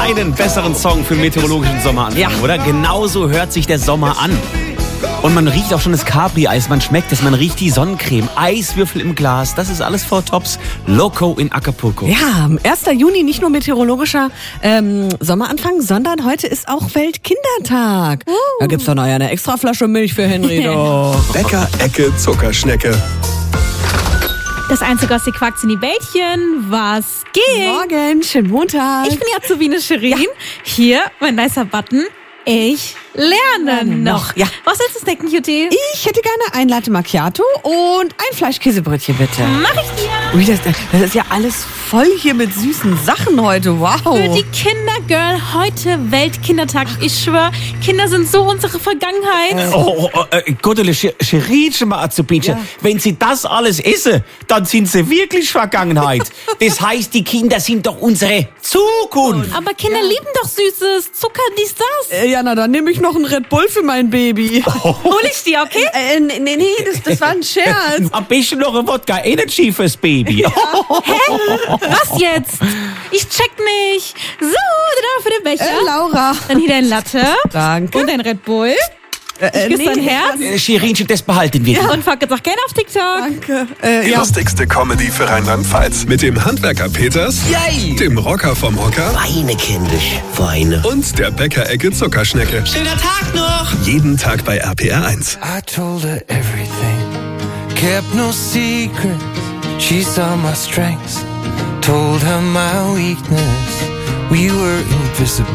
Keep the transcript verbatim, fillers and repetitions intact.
keinen besseren Song für einen meteorologischen Sommeranfang, Ja. oder? Genauso hört sich der Sommer an. Und man riecht auch schon das Capri-Eis, man schmeckt es, man riecht die Sonnencreme, Eiswürfel im Glas, das ist alles Frau Tops Loco in Acapulco. Ja, erster Juni, nicht nur meteorologischer ähm, Sommeranfang, sondern heute ist auch Weltkindertag. Uh. Da gibt's doch noch eine extra Flasche Milch für Henry. Doch. Bäcker Ecke Zuckerschnecke. Das einzige aus die Quackzini Bällchen, was geht? Morgen, schönen Montag. Ich bin die Azubine Shirin. Hier, mein nicer Button. Ich lerne noch. Ja. Was willst du snacken, Cutie? Ich hätte gerne ein Latte Macchiato und ein Fleischkäsebrötchen, bitte. Mach ich dir. Ui, das, das ist ja alles voll hier mit süßen Sachen heute. Wow. Für die Kindergirl heute Weltkindertag. Ich schwör, Kinder sind so unsere Vergangenheit. Oh, oh, äh, Gottele, Scheritsche mal Azubine. Ja. Wenn sie das alles essen, dann sind sie wirklich Vergangenheit. Das heißt, die Kinder sind doch unsere Zukunft. Aber Kinder lieben doch Süßes. Zucker, dies, das. Äh, ja, na, dann nehme ich noch einen Red Bull für mein Baby. Hol ich dir, okay? Äh, nee, nee, nee, das, das war ein Scherz. Am besten noch ein Wodka Energy fürs Baby. Was jetzt? Ich check nicht. So, dann für den Becher. Äh, Laura. Dann hier dein Latte. Danke. Und dein Red Bull. Äh, Küss dein Herz. Äh, Schirinchen, das behalten wir. Und folgt jetzt auch gerne auf TikTok. Danke. Äh, Die ja. lustigste Comedy für Rheinland-Pfalz. Mit dem Handwerker Peters, Yay! dem Rocker vom Hocker Weine, kindisch, Weine. und der Bäcker Ecke Zuckerschnecke. Schöner Tag noch! Jeden Tag bei R P R eins. I told her everything, kept no secrets. She saw my strengths, told her my weakness. We were invisible.